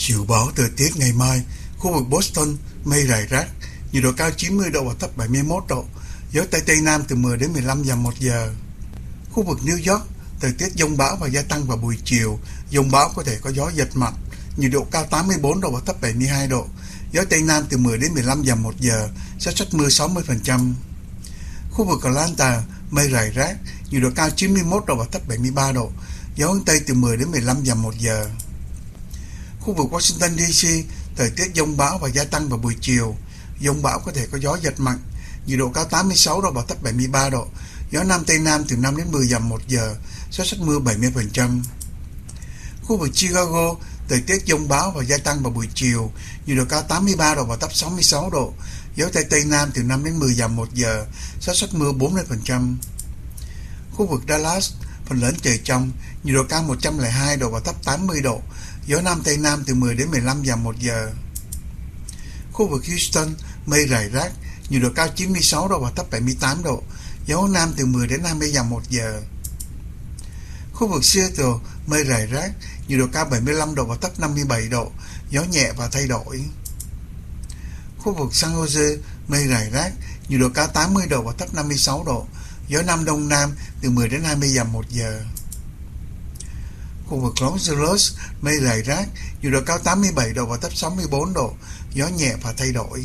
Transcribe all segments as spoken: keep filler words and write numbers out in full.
Dự báo thời tiết ngày mai: khu vực Boston mây rải rác, nhiệt độ cao chín mươi độ và thấp bảy mươi mốt độ, gió Tây Tây Nam từ mười đến mười lăm dặm một giờ. Khu vực New York, thời tiết dông bão và gia tăng vào buổi chiều, dông bão có thể có gió giật mạnh, nhiệt độ cao tám mươi bốn độ và thấp bảy mươi hai độ, gió Tây Nam từ mười đến mười lăm dặm một giờ, xác suất mưa sáu mươi phần trăm. Khu vực Atlanta, mây rải rác, nhiệt độ cao chín mươi mốt độ và thấp bảy mươi ba độ, gió hướng Tây từ mười đến mười lăm dặm một giờ. Khu vực Washington đê xê, thời tiết dông bão và gia tăng vào buổi chiều, dông bão có thể có gió giật mạnh, nhiệt độ cao tám mươi sáu độ và thấp bảy mươi ba độ, gió Nam Tây Nam từ năm đến mười dặm một giờ, xác suất mưa bảy mươi phần trăm. Khu vực Chicago, thời tiết dông bão và gia tăng vào buổi chiều, nhiệt độ cao tám mươi ba độ và thấp sáu mươi sáu độ, gió Tây Tây Nam từ năm đến mười dặm một giờ, xác suất mưa bốn mươi phần trăm. Khu vực Dallas, phần lớn trời trong, nhiệt độ cao một trăm lẻ hai độ và thấp tám mươi độ, gió Nam Tây Nam từ mười đến mười lăm dặm một giờ. Khu vực Houston, mây rải rác, nhiệt độ cao chín mươi sáu độ và thấp bảy mươi tám độ, gió Nam từ mười đến hai mươi dặm một giờ. Khu vực Seattle, mây rải rác, nhiệt độ cao bảy mươi lăm độ và thấp năm mươi bảy độ, gió nhẹ và thay đổi. Khu vực San Jose, mây rải rác, nhiệt độ cao tám mươi độ và thấp năm mươi sáu độ, gió Nam Đông Nam từ mười đến hai mươi dặm một giờ. Khu vực Los Angeles, mây rải rác, nhiệt độ cao tám mươi bảy độ và thấp sáu mươi bốn độ, gió nhẹ và thay đổi.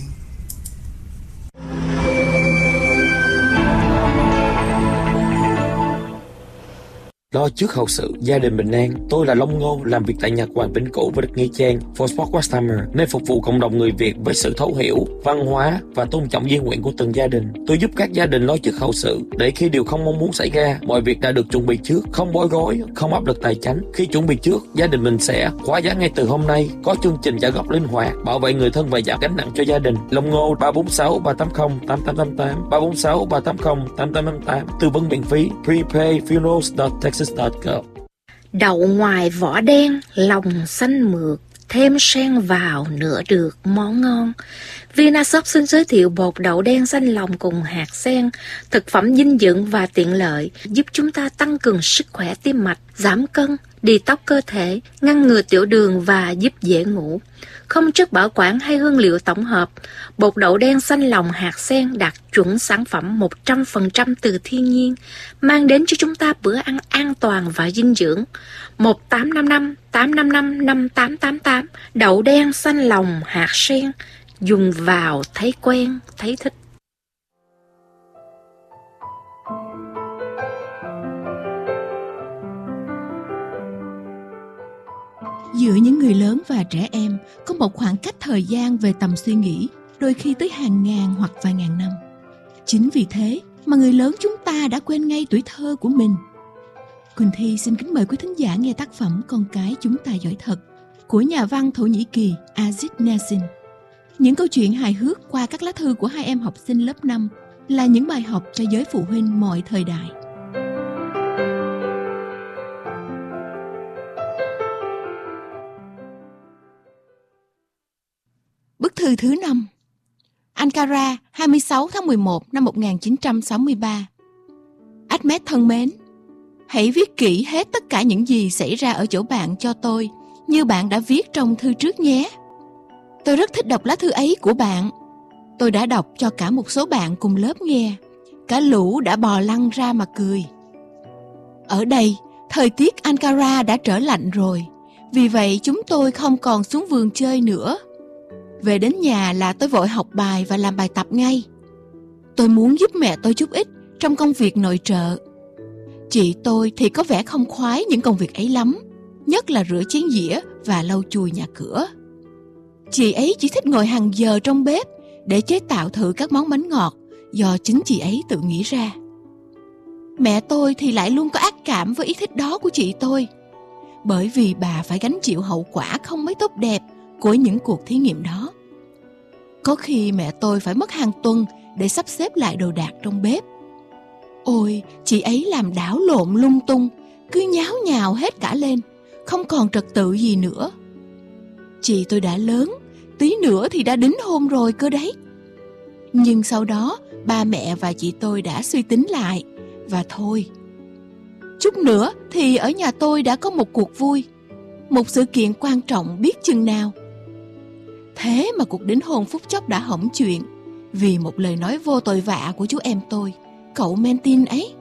Lo trước hậu sự, gia đình bình an. Tôi là Long Ngô, làm việc tại Nhật Hoàng Vĩnh Cửu và được Nghĩa Trang for Sport West Hammer, nơi phục vụ cộng đồng người Việt với sự thấu hiểu, văn hóa và tôn trọng di nguyện của từng gia đình. Tôi giúp các gia đình lo trước hậu sự, để khi điều không mong muốn xảy ra, mọi việc đã được chuẩn bị trước, không bối rối, không áp lực tài chính. Khi chuẩn bị trước, gia đình mình sẽ khóa giá ngay từ hôm nay, có chương trình trả góp linh hoạt, bảo vệ người thân và giảm gánh nặng cho gia đình. Long Ngô ba bốn sáu ba tám không tám tám tám tám, ba bốn sáu ba tám không tám tám tám tám, tư vấn miễn phí. prepay funerals dot texas dot gov. Đậu ngoài vỏ đen, lòng xanh mượt, thêm sen vào nửa được món ngon. Vinashop xin giới thiệu bột đậu đen xanh lòng cùng hạt sen, thực phẩm dinh dưỡng và tiện lợi, giúp chúng ta tăng cường sức khỏe tim mạch, giảm cân, detox cơ thể, ngăn ngừa tiểu đường và giúp dễ ngủ. Không chất bảo quản hay hương liệu tổng hợp, bột đậu đen xanh lòng hạt sen đạt chuẩn sản phẩm một trăm phần trăm từ thiên nhiên, mang đến cho chúng ta bữa ăn an toàn và dinh dưỡng. Một tám năm năm tám năm năm năm tám tám tám, đậu đen xanh lòng hạt sen, dùng vào thấy quen, thấy thích. Giữa những người lớn và trẻ em có một khoảng cách thời gian về tầm suy nghĩ, đôi khi tới hàng ngàn hoặc vài ngàn năm. Chính vì thế mà người lớn chúng ta đã quên ngay tuổi thơ của mình. Quỳnh Thi xin kính mời quý thính giả nghe tác phẩm Con cái chúng ta giỏi thật của nhà văn Thổ Nhĩ Kỳ Aziz Nesin. Những câu chuyện hài hước qua các lá thư của hai em học sinh lớp năm là những bài học cho giới phụ huynh mọi thời đại. Bức thư thứ năm. Ankara, hai mươi sáu tháng mười một năm một nghìn chín trăm sáu mươi ba. Ahmed thân mến, hãy viết kỹ hết tất cả những gì xảy ra ở chỗ bạn cho tôi, như bạn đã viết trong thư trước nhé. Tôi rất thích đọc lá thư ấy của bạn. Tôi đã đọc cho cả một số bạn cùng lớp nghe. Cả lũ đã bò lăn ra mà cười. Ở đây, thời tiết Ankara đã trở lạnh rồi. Vì vậy chúng tôi không còn xuống vườn chơi nữa. Về đến nhà là tôi vội học bài và làm bài tập ngay. Tôi muốn giúp mẹ tôi chút ít trong công việc nội trợ. Chị tôi thì có vẻ không khoái những công việc ấy lắm, nhất là rửa chén dĩa và lau chùi nhà cửa. Chị ấy chỉ thích ngồi hàng giờ trong bếp để chế tạo thử các món bánh ngọt do chính chị ấy tự nghĩ ra. Mẹ tôi thì lại luôn có ác cảm với ý thích đó của chị tôi, bởi vì bà phải gánh chịu hậu quả không mấy tốt đẹp của những cuộc thí nghiệm đó. Có khi mẹ tôi phải mất hàng tuần để sắp xếp lại đồ đạc trong bếp. Ôi, chị ấy làm đảo lộn lung tung, cứ nháo nhào hết cả lên, không còn trật tự gì nữa. Chị tôi đã lớn, tí nữa thì đã đính hôn rồi cơ đấy. Nhưng sau đó, ba mẹ và chị tôi đã suy tính lại, và thôi. Chút nữa thì ở nhà tôi đã có một cuộc vui. một sự kiện quan trọng biết chừng nào. Thế mà cuộc đính hôn phút chốc đã hỏng chuyện vì một lời nói vô tội vạ của chú em tôi, cậu Mentin ấy.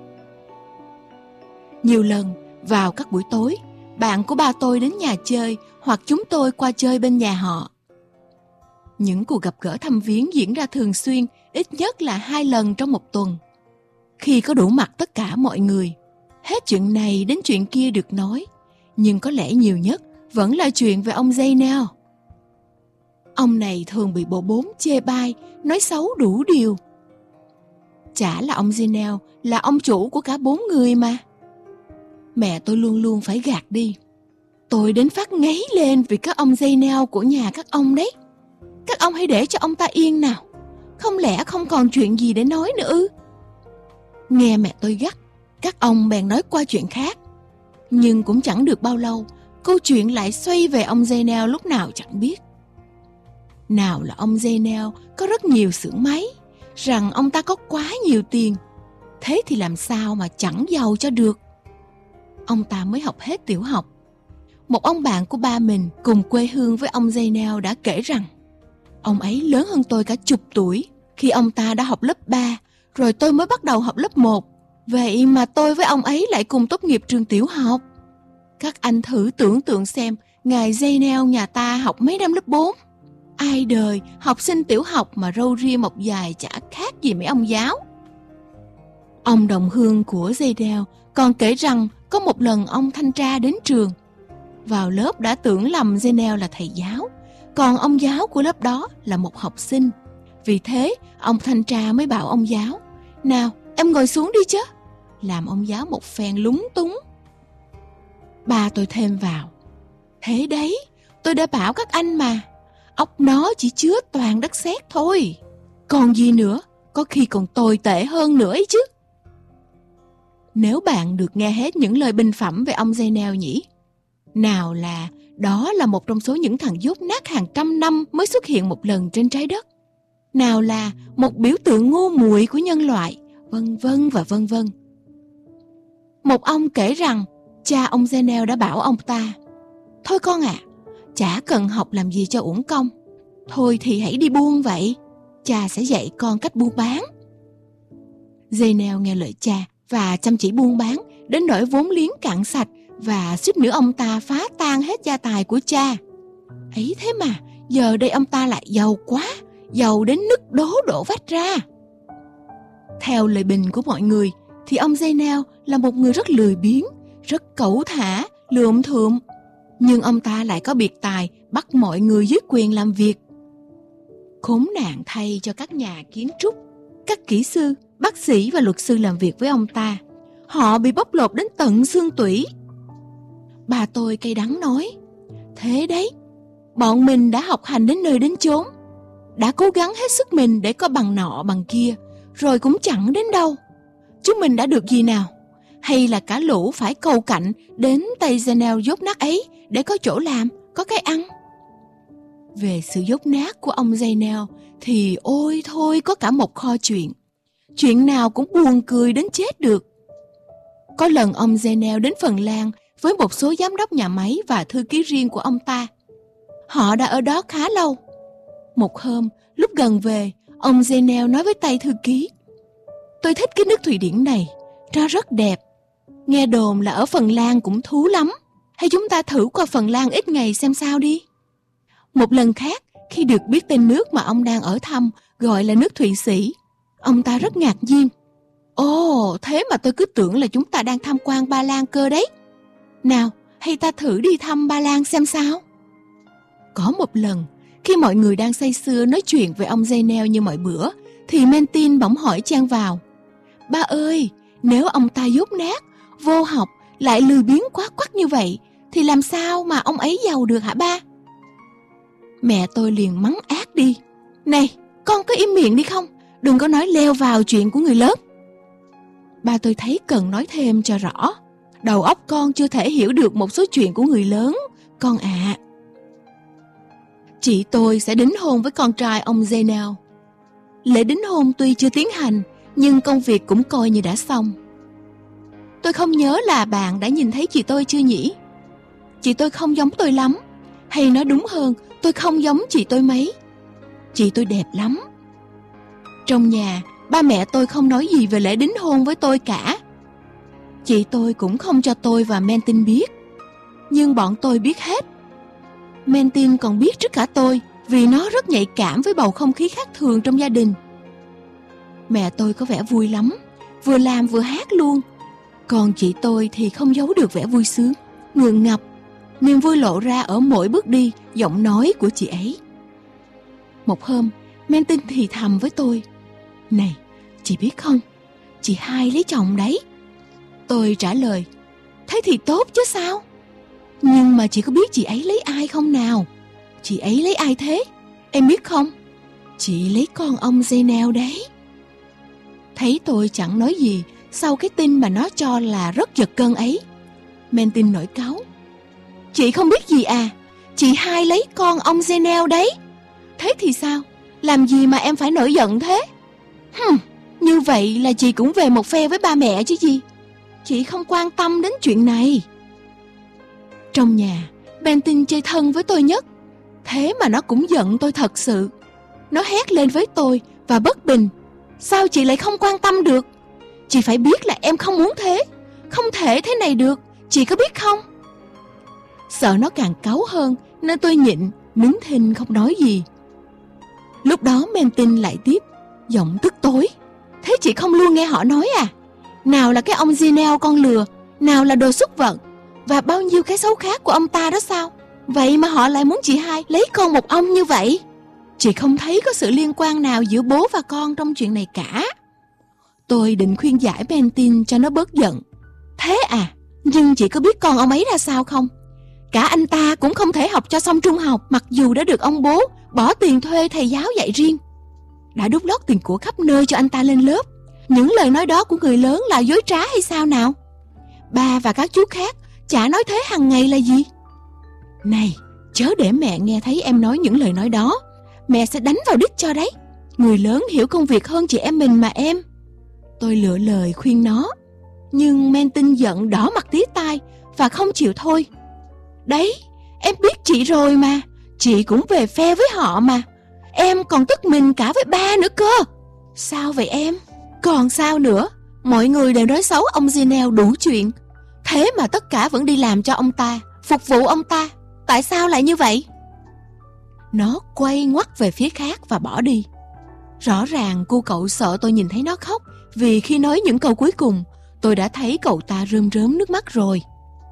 Nhiều lần vào các buổi tối, bạn của ba tôi đến nhà chơi hoặc chúng tôi qua chơi bên nhà họ. Những cuộc gặp gỡ thăm viếng diễn ra thường xuyên, ít nhất là hai lần trong một tuần. Khi có đủ mặt tất cả mọi người, hết chuyện này đến chuyện kia được nói, nhưng có lẽ nhiều nhất vẫn là chuyện về ông Zaynel. Ông này thường bị bộ bốn chê bai, nói xấu đủ điều. Chả là ông Zaynel là ông chủ của cả bốn người mà. Mẹ tôi luôn luôn phải gạt đi. Tôi đến phát ngấy lên vì các ông Zaynel của nhà các ông đấy. Các ông hãy để cho ông ta yên nào. Không lẽ không còn chuyện gì để nói nữa ư? Nghe mẹ tôi gắt, các ông bèn nói qua chuyện khác. Nhưng cũng chẳng được bao lâu, câu chuyện lại xoay về ông Zaynel lúc nào chẳng biết. Nào là ông Zaynel có rất nhiều xưởng máy, rằng ông ta có quá nhiều tiền. Thế thì làm sao mà chẳng giàu cho được? Ông ta mới học hết tiểu học. Một ông bạn của ba mình cùng quê hương với ông Zaynel đã kể rằng ông ấy lớn hơn tôi cả chục tuổi khi ông ta đã học lớp ba, rồi tôi mới bắt đầu học lớp một. Vậy mà tôi với ông ấy lại cùng tốt nghiệp trường tiểu học. Các anh thử tưởng tượng xem, ngài Zaynel nhà ta học mấy năm lớp bốn. Ai đời, học sinh tiểu học mà râu ria mọc dài chả khác gì mấy ông giáo. Ông đồng hương của Zaynel còn kể rằng có một lần ông thanh tra đến trường. Vào lớp đã tưởng lầm Zaynel là thầy giáo, còn ông giáo của lớp đó là một học sinh. Vì thế, ông thanh tra mới bảo ông giáo, nào, em ngồi xuống đi chứ. Làm ông giáo một phen lúng túng. Ba tôi thêm vào, thế đấy, tôi đã bảo các anh mà, óc nó chỉ chứa toàn đất sét thôi. Còn gì nữa, có khi còn tồi tệ hơn nữa ấy chứ. Nếu bạn được nghe hết những lời bình phẩm về ông Zaynel nhỉ? Nào là đó là một trong số những thằng dốt nát hàng trăm năm mới xuất hiện một lần trên trái đất. Nào là một biểu tượng ngu muội của nhân loại, vân vân và vân vân. Một ông kể rằng cha ông Zaynel đã bảo ông ta, thôi con ạ, à, chả cần học làm gì cho uổng công. Thôi thì hãy đi buôn vậy, cha sẽ dạy con cách buôn bán. Zaynel nghe lời cha và chăm chỉ buôn bán đến nỗi vốn liếng cạn sạch và suýt nữa ông ta phá tan hết gia tài của cha. Ấy thế mà giờ đây ông ta lại giàu quá, giàu đến nứt đố đổ vách ra. Theo lời bình của mọi người thì ông Zaynel là một người rất lười biếng, rất cẩu thả, lượm thượm. Nhưng ông ta lại có biệt tài bắt mọi người dưới quyền làm việc. Khốn nạn thay cho các nhà kiến trúc, các kỹ sư, bác sĩ và luật sư làm việc với ông ta. Họ bị bóc lột đến tận xương tủy. Bà tôi cay đắng nói, thế đấy, bọn mình đã học hành đến nơi đến chốn, đã cố gắng hết sức mình để có bằng nọ bằng kia, rồi cũng chẳng đến đâu. Chúng mình đã được gì nào? Hay là cả lũ phải cầu cạnh đến tay Zaynel dốt nát ấy để có chỗ làm, có cái ăn? Về sự dốt nát của ông Zaynel thì ôi thôi có cả một kho chuyện. Chuyện nào cũng buồn cười đến chết được. Có lần ông Zaynel đến Phần Lan với một số giám đốc nhà máy và thư ký riêng của ông ta. Họ đã ở đó khá lâu. Một hôm, lúc gần về, ông Zaynel nói với tay thư ký, tôi thích cái nước Thụy Điển này, nó rất đẹp. Nghe đồn là ở Phần Lan cũng thú lắm. Hay chúng ta thử qua Phần Lan ít ngày xem sao đi. Một lần khác, khi được biết tên nước mà ông đang ở thăm gọi là nước Thụy Sĩ, ông ta rất ngạc nhiên. Ồ, thế mà tôi cứ tưởng là chúng ta đang tham quan Ba Lan cơ đấy. Nào, hay ta thử đi thăm Ba Lan xem sao? Có một lần, khi mọi người đang say sưa nói chuyện về ông Zaynel như mọi bữa, thì Mentin bỗng hỏi chen vào, ba ơi, nếu ông ta dốt nát, vô học, lại lười biếng quá quắc như vậy, thì làm sao mà ông ấy giàu được hả ba? Mẹ tôi liền mắng ác đi, này, con có im miệng đi không? Đừng có nói leo vào chuyện của người lớn. Ba tôi thấy cần nói thêm cho rõ. Đầu óc con chưa thể hiểu được một số chuyện của người lớn, con ạ. À. Chị tôi sẽ đính hôn với con trai ông Zaynel. Lễ đính hôn tuy chưa tiến hành, nhưng công việc cũng coi như đã xong. Tôi không nhớ là bạn đã nhìn thấy chị tôi chưa nhỉ? chị tôi không giống tôi lắm. Hay nói đúng hơn, tôi không giống chị tôi mấy. Chị tôi đẹp lắm. Trong nhà, ba mẹ tôi không nói gì về lễ đính hôn với tôi cả. Chị tôi cũng không cho tôi và Mentin biết. Nhưng bọn tôi biết hết. Mentin còn biết trước cả tôi, vì nó rất nhạy cảm với bầu không khí khác thường trong gia đình. Mẹ tôi có vẻ vui lắm, vừa làm vừa hát luôn. Còn chị tôi thì không giấu được vẻ vui sướng, ngượng ngập. Niềm vui lộ ra ở mỗi bước đi, giọng nói của chị ấy. Một hôm, Mentin thì thầm với tôi: "Này, chị biết không, chị hai lấy chồng đấy." Tôi trả lời: "Thế thì tốt chứ sao? Nhưng mà chị có biết chị ấy lấy ai không nào?" "Chị ấy lấy ai thế? Em biết không?" "Chị lấy con ông Janelle đấy." Thấy tôi chẳng nói gì sau cái tin mà nó cho là rất giật gân ấy, Mentin nổi cáu: "Chị không biết gì à? Chị hai lấy con ông Janelle đấy." "Thế thì sao? Làm gì mà em phải nổi giận thế?" "Hừm, như vậy là chị cũng về một phe với ba mẹ chứ gì. Chị không quan tâm đến chuyện này." Trong nhà, Mentin chơi thân với tôi nhất. Thế mà nó cũng giận tôi thật sự. Nó hét lên với tôi và bất bình: "Sao chị lại không quan tâm được? Chị phải biết là em không muốn thế. Không thể thế này được, chị có biết không?" Sợ nó càng cáu hơn nên tôi nhịn, nín thinh không nói gì. Lúc đó Mentin lại tiếp, giọng tức tối: "Thế chị không luôn nghe họ nói à? Nào là cái ông Janelle con lừa, nào là đồ súc vật, và bao nhiêu cái xấu khác của ông ta đó sao? Vậy mà họ lại muốn chị hai lấy con một ông như vậy. Chị không thấy có sự liên quan nào giữa bố và con trong chuyện này cả." Tôi định khuyên giải Mentin cho nó bớt giận. "Thế à, nhưng chị có biết con ông ấy ra sao không? Cả anh ta cũng không thể học cho xong trung học, mặc dù đã được ông bố bỏ tiền thuê thầy giáo dạy riêng. Đã đút lót tiền của khắp nơi cho anh ta lên lớp. Những lời nói đó của người lớn là dối trá hay sao nào? Ba và các chú khác chả nói thế hàng ngày là gì? Này, chớ để mẹ nghe thấy em nói những lời nói đó. Mẹ sẽ đánh vào đít cho đấy. Người lớn hiểu công việc hơn chị em mình mà em." Tôi lựa lời khuyên nó. Nhưng Mentin giận đỏ mặt tía tai và không chịu thôi. "Đấy, em biết chị rồi mà. Chị cũng về phe với họ mà. Em còn tức mình cả với ba nữa cơ." "Sao vậy em?" "Còn sao nữa? Mọi người đều nói xấu ông Janelle đủ chuyện. Thế mà tất cả vẫn đi làm cho ông ta, phục vụ ông ta. Tại sao lại như vậy?" Nó quay ngoắt về phía khác và bỏ đi. Rõ ràng cô cậu sợ tôi nhìn thấy nó khóc, vì khi nói những câu cuối cùng, tôi đã thấy cậu ta rơm rớm nước mắt rồi.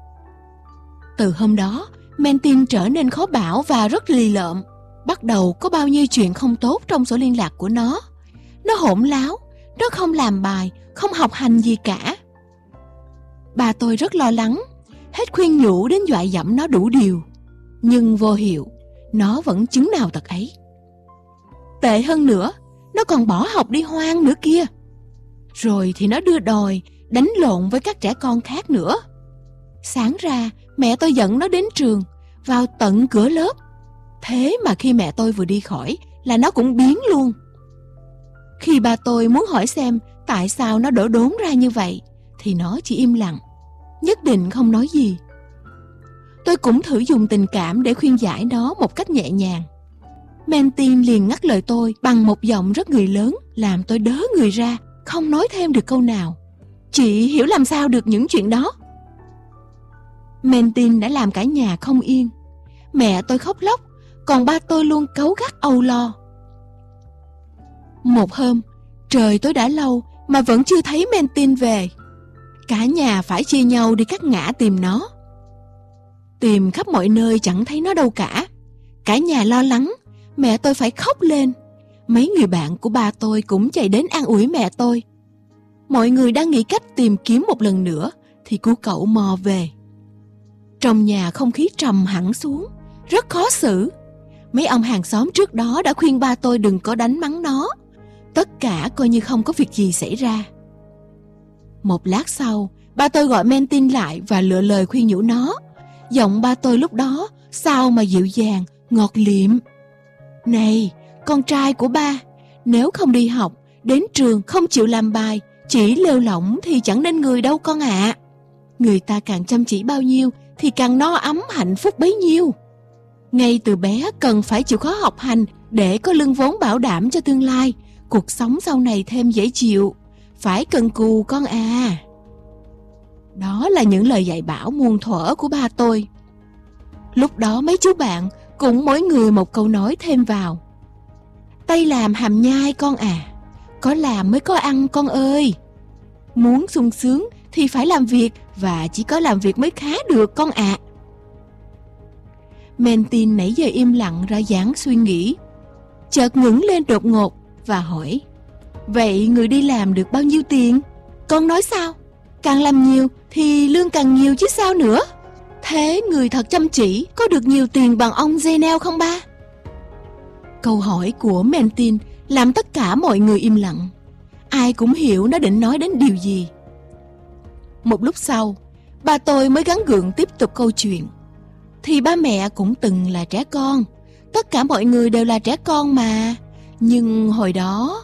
Từ hôm đó, Mentin trở nên khó bảo và rất lì lợm. Bắt đầu có bao nhiêu chuyện không tốt trong sổ liên lạc của nó. Nó hỗn láo, nó không làm bài, không học hành gì cả. Bà tôi rất lo lắng, hết khuyên nhủ đến dọa dẫm nó đủ điều. Nhưng vô hiệu, nó vẫn chứng nào tật ấy. Tệ hơn nữa, nó còn bỏ học đi hoang nữa kia. Rồi thì nó đưa đòi, đánh lộn với các trẻ con khác nữa. Sáng ra, mẹ tôi dẫn nó đến trường, vào tận cửa lớp. Thế mà khi mẹ tôi vừa đi khỏi là nó cũng biến luôn. Khi ba tôi muốn hỏi xem tại sao nó đổ đốn ra như vậy, thì nó chỉ im lặng, nhất định không nói gì. Tôi cũng thử dùng tình cảm để khuyên giải nó một cách nhẹ nhàng. Mentin liền ngắt lời tôi bằng một giọng rất người lớn, làm tôi đớ người ra, không nói thêm được câu nào. Chị hiểu làm sao được những chuyện đó. Mentin đã làm cả nhà không yên. Mẹ tôi khóc lóc, còn ba tôi luôn cáu gắt âu lo. Một hôm, trời tối đã lâu mà vẫn chưa thấy Mentin về. Cả nhà phải chia nhau đi các ngã tìm nó. Tìm khắp mọi nơi chẳng thấy nó đâu cả. Cả nhà lo lắng, mẹ tôi phải khóc lên. Mấy người bạn của ba tôi cũng chạy đến an ủi mẹ tôi. Mọi người đang nghĩ cách tìm kiếm một lần nữa thì cô cậu mò về. Trong nhà không khí trầm hẳn xuống, rất khó xử. Mấy ông hàng xóm trước đó đã khuyên ba tôi đừng có đánh mắng nó. Tất cả coi như không có việc gì xảy ra. Một lát sau, ba tôi gọi Mentin lại và lựa lời khuyên nhủ nó. Giọng ba tôi lúc đó sao mà dịu dàng, ngọt liệm. Này, con trai của ba, nếu không đi học, đến trường không chịu làm bài, chỉ lêu lỏng thì chẳng nên người đâu con ạ. À. Người ta càng chăm chỉ bao nhiêu thì càng no ấm hạnh phúc bấy nhiêu. Ngay từ bé cần phải chịu khó học hành để có lương vốn bảo đảm cho tương lai, cuộc sống sau này thêm dễ chịu. Phải cần cù con à. Đó là những lời dạy bảo muôn thuở của ba tôi. Lúc đó mấy chú bạn cũng mỗi người một câu nói thêm vào. Tay làm hàm nhai con à, có làm mới có ăn con ơi. Muốn sung sướng thì phải làm việc, và chỉ có làm việc mới khá được con ạ. À. Mentin nãy giờ im lặng ra dáng suy nghĩ, chợt ngẩng lên đột ngột và hỏi: Vậy người đi làm được bao nhiêu tiền? Con nói sao? Càng làm nhiều thì lương càng nhiều chứ sao nữa. Thế người thật chăm chỉ có được nhiều tiền bằng ông Janelle không ba? Câu hỏi của Mentin làm tất cả mọi người im lặng. Ai cũng hiểu nó định nói đến điều gì. Một lúc sau, ba tôi mới gắng gượng tiếp tục câu chuyện. Thì ba mẹ cũng từng là trẻ con. Tất cả mọi người đều là trẻ con mà. Nhưng hồi đó...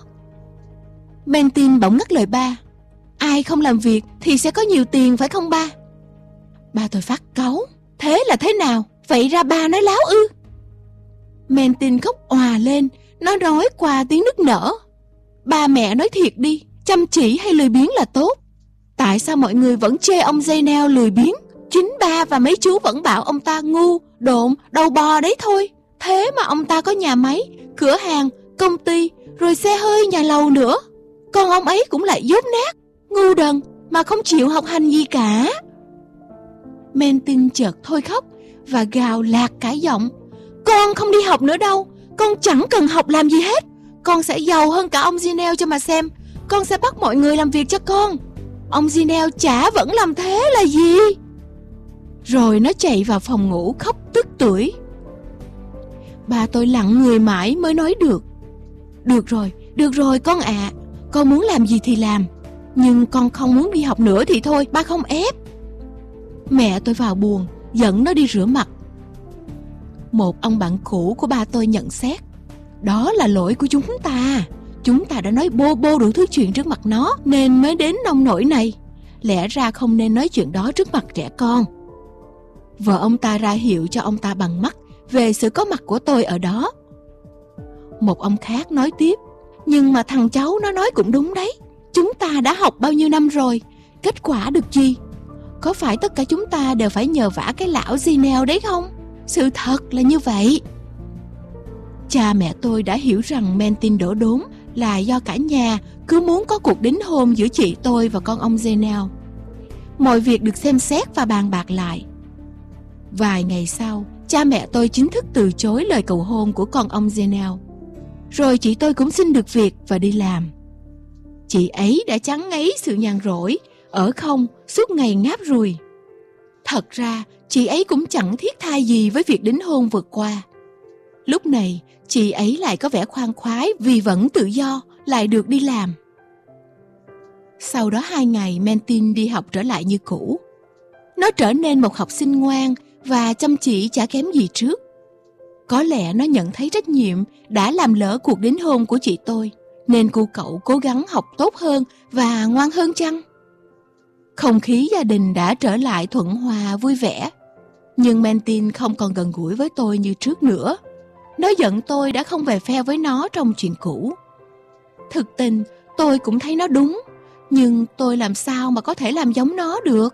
Mentin bỗng ngắt lời ba. Ai không làm việc thì sẽ có nhiều tiền phải không ba? Ba tôi phát cáu. Thế là thế nào? Vậy ra ba nói láo ư? Mentin khóc òa lên. Nó nói qua tiếng nức nở. Ba mẹ nói thiệt đi, chăm chỉ hay lười biếng là tốt. Tại sao mọi người vẫn chê ông Janelle lười biếng? Chính ba và mấy chú vẫn bảo ông ta ngu, độn, đầu bò đấy thôi. Thế mà ông ta có nhà máy, cửa hàng, công ty, rồi xe hơi, nhà lầu nữa. Còn ông ấy cũng lại dốt nát, ngu đần mà không chịu học hành gì cả. Mentin chợt thôi khóc và gào lạc cả giọng. Con không đi học nữa đâu, con chẳng cần học làm gì hết. Con sẽ giàu hơn cả ông Janelle cho mà xem. Con sẽ bắt mọi người làm việc cho con. Ông Janelle chả vẫn làm thế là gì? Rồi nó chạy vào phòng ngủ khóc tức tưởi. Ba tôi lặng người mãi mới nói được. Được rồi, được rồi con ạ. À, con muốn làm gì thì làm. Nhưng con không muốn đi học nữa thì thôi, ba không ép. Mẹ tôi vào buồng, dẫn nó đi rửa mặt. Một ông bạn cũ của ba tôi nhận xét. Đó là lỗi của chúng ta. Chúng ta đã nói bô bô đủ thứ chuyện trước mặt nó, nên mới đến nông nỗi này. Lẽ ra không nên nói chuyện đó trước mặt trẻ con. Vợ ông ta ra hiệu cho ông ta bằng mắt về sự có mặt của tôi ở đó. Một ông khác nói tiếp. Nhưng mà thằng cháu nó nói cũng đúng đấy. Chúng ta đã học bao nhiêu năm rồi, kết quả được gì? Có phải tất cả chúng ta đều phải nhờ vả cái lão Janelle đấy không? Sự thật là như vậy. Cha mẹ tôi đã hiểu rằng Mentin đổ đốn là do cả nhà cứ muốn có cuộc đính hôn giữa chị tôi và con ông Janelle. Mọi việc được xem xét và bàn bạc lại. Vài ngày sau, cha mẹ tôi chính thức từ chối lời cầu hôn của con ông Janelle. Rồi chị tôi cũng xin được việc và đi làm. Chị ấy đã chán ngấy sự nhàn rỗi, ở không suốt ngày ngáp ruồi. Thật ra, chị ấy cũng chẳng thiết tha gì với việc đính hôn vừa qua. Lúc này, chị ấy lại có vẻ khoan khoái vì vẫn tự do, lại được đi làm. Sau đó hai ngày, Mentin đi học trở lại như cũ. Nó trở nên một học sinh ngoan và chăm chỉ chả kém gì trước. Có lẽ nó nhận thấy trách nhiệm đã làm lỡ cuộc đính hôn của chị tôi, nên cô cậu cố gắng học tốt hơn và ngoan hơn chăng? Không khí gia đình đã trở lại thuận hòa vui vẻ. Nhưng Mentin không còn gần gũi với tôi như trước nữa. Nó giận tôi đã không về phe với nó trong chuyện cũ. Thực tình, tôi cũng thấy nó đúng, nhưng tôi làm sao mà có thể làm giống nó được?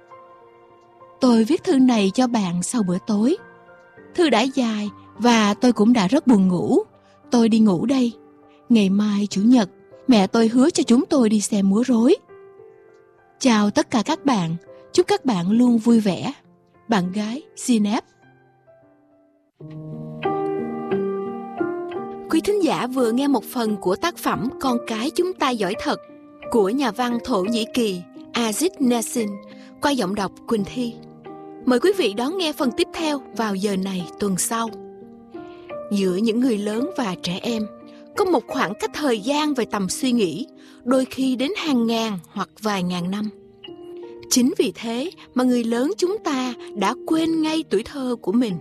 Tôi viết thư này cho bạn sau bữa tối. Thư đã dài và tôi cũng đã rất buồn ngủ. Tôi đi ngủ đây. Ngày mai Chủ nhật, mẹ tôi hứa cho chúng tôi đi xem múa rối. Chào tất cả các bạn. Chúc các bạn luôn vui vẻ. Bạn gái Zineb. Quý thính giả vừa nghe một phần của tác phẩm Con cái chúng ta giỏi thật của nhà văn Thổ Nhĩ Kỳ Aziz Nesin qua giọng đọc Quỳnh Thi. Mời quý vị đón nghe phần tiếp theo vào giờ này tuần sau. Giữa những người lớn và trẻ em có một khoảng cách thời gian về tầm suy nghĩ, đôi khi đến hàng ngàn hoặc vài ngàn năm. Chính vì thế mà người lớn chúng ta đã quên ngay tuổi thơ của mình.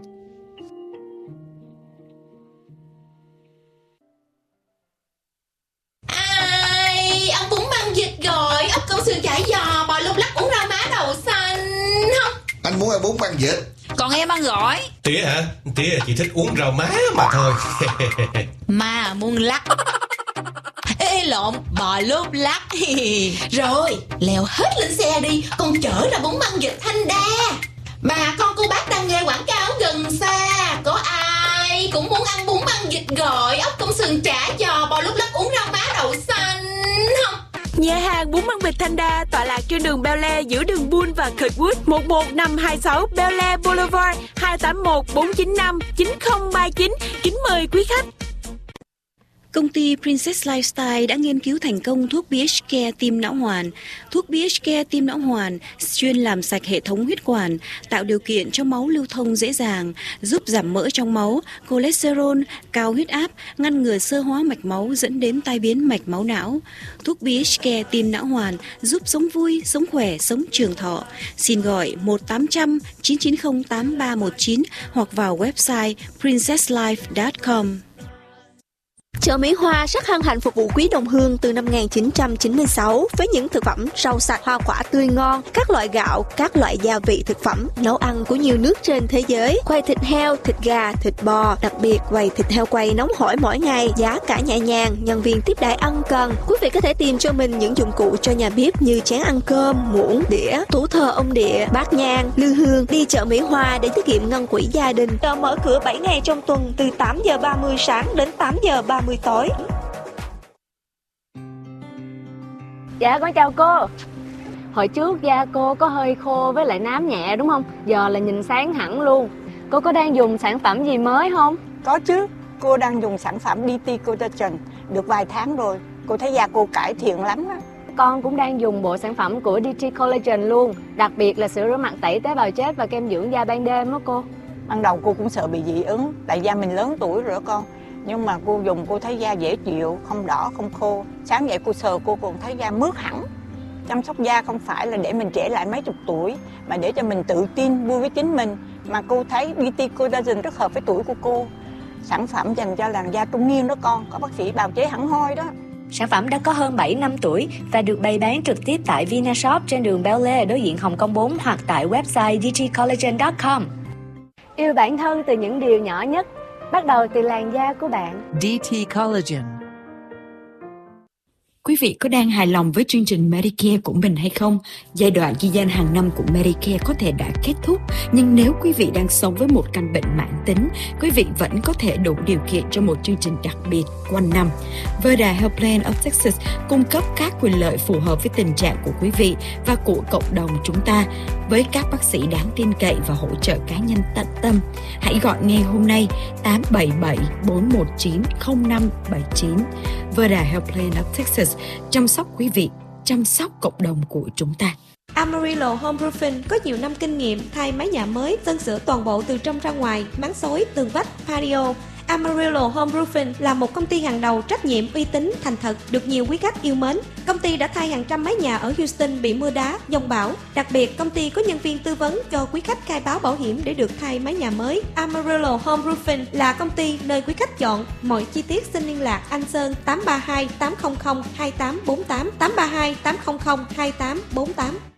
Ai, ông bún băng vịt gọi, ốc câu sườn chả giò, bò lục lắc uống rau má đậu xanh không? Anh muốn muốn ăn bún băng vịt. Còn em ăn gỏi. Tía hả? Tía chỉ thích uống rau má mà thôi. Mà muốn lắc. Ê, ê lộn, bò lốp lắc. Rồi, leo hết lên xe đi, con chở ra bún băng vịt Thanh Đa. Bà con cô bác đang nghe quảng cáo gần xa. Có ai cũng muốn ăn bún băng vịt gỏi, ốc công sườn chả giò, bò lốp lắc, uống rau má đậu xanh không? Nhà hàng bún băng vịt Thanh Đa tọa lạc trên đường Bel Air giữa đường Bull và Kirkwood, một một năm hai sáu Bel Air Boulevard, hai tám một bốn chín năm chín không ba chín. Kính mời quý khách. Công ty Princess Lifestyle đã nghiên cứu thành công thuốc pê hát Care tim não hoàn. Thuốc pê hát Care tim não hoàn chuyên làm sạch hệ thống huyết quản, tạo điều kiện cho máu lưu thông dễ dàng, giúp giảm mỡ trong máu, cholesterol, cao huyết áp, ngăn ngừa xơ hóa mạch máu dẫn đến tai biến mạch máu não. Thuốc pê hát Care tim não hoàn giúp sống vui, sống khỏe, sống trường thọ. Xin gọi một tám không không chín chín không tám ba một chín hoặc vào website princess life chấm com. Chợ Mỹ Hoa rất hân hạnh phục vụ quý đồng hương từ năm một nghìn chín trăm chín mươi sáu với những thực phẩm rau sạch, hoa quả tươi ngon, các loại gạo, các loại gia vị thực phẩm, nấu ăn của nhiều nước trên thế giới, quầy thịt heo, thịt gà, thịt bò, đặc biệt quầy thịt heo quay nóng hổi mỗi ngày, giá cả nhẹ nhàng, nhân viên tiếp đãi ân cần. Quý vị có thể tìm cho mình những dụng cụ cho nhà bếp như chén ăn cơm, muỗng, đĩa, tủ thờ ông địa, bát nhang, lư hương. Đi chợ Mỹ Hoa để tiết kiệm ngân quỹ gia đình. Chợ mở cửa bảy ngày trong tuần từ tám giờ ba mươi sáng đến tám giờ ba mươi tối. Dạ con chào cô. Hồi trước da cô có hơi khô với lại nám nhẹ đúng không? Giờ là nhìn sáng hẳn luôn. Cô có đang dùng sản phẩm gì mới không? Có chứ. Cô đang dùng sản phẩm đê tê Collagen được vài tháng rồi. Cô thấy da cô cải thiện lắm đó. Con cũng đang dùng bộ sản phẩm của đê tê Collagen luôn. Đặc biệt là sữa rửa mặt tẩy tế bào chết và kem dưỡng da ban đêm đó cô. Ban đầu cô cũng sợ bị dị ứng, tại da mình lớn tuổi rồi đó con. Nhưng mà cô dùng cô thấy da dễ chịu, không đỏ, không khô. Sáng dậy cô sờ cô còn thấy da mướt hẳn. Chăm sóc da không phải là để mình trẻ lại mấy chục tuổi, mà để cho mình tự tin, vui với chính mình. Mà cô thấy đê tê Collagen rất hợp với tuổi của cô. Sản phẩm dành cho làn da trung niên đó con, có bác sĩ bào chế hẳn hoi đó. Sản phẩm đã có hơn bảy năm tuổi và được bày bán trực tiếp tại Vinashop trên đường Bel Air đối diện Hồng Kông bốn hoặc tại website d t collagen chấm com. Yêu bản thân từ những điều nhỏ nhất, bắt đầu từ làn da của bạn. đê tê Collagen. Quý vị có đang hài lòng với chương trình Medicare của mình hay không? Giai đoạn ghi danh hàng năm của Medicare có thể đã kết thúc, nhưng nếu quý vị đang sống với một căn bệnh mãn tính, quý vị vẫn có thể đủ điều kiện cho một chương trình đặc biệt quanh năm. Verda Health Plan of Texas cung cấp các quyền lợi phù hợp với tình trạng của quý vị và của cộng đồng chúng ta, với các bác sĩ đáng tin cậy và hỗ trợ cá nhân tận tâm. Hãy gọi ngay hôm nay tám bảy bảy bốn một chín không năm bảy chín. Verda Health Plan of Texas, chăm sóc quý vị, chăm sóc cộng đồng của chúng ta. Amarillo Home Roofing có nhiều năm kinh nghiệm thay mái nhà mới, sơn sửa toàn bộ từ trong ra ngoài, máng xối, tường vách, patio. Amarillo Home Roofing là một công ty hàng đầu trách nhiệm, uy tín, thành thật, được nhiều quý khách yêu mến. Công ty đã thay hàng trăm mái nhà ở Houston bị mưa đá, dông bão. Đặc biệt, công ty có nhân viên tư vấn cho quý khách khai báo bảo hiểm để được thay mái nhà mới. Amarillo Home Roofing là công ty nơi quý khách chọn. Mọi chi tiết xin liên lạc anh Sơn tám ba hai tám không không hai tám bốn tám, tám ba hai tám không không hai tám bốn tám.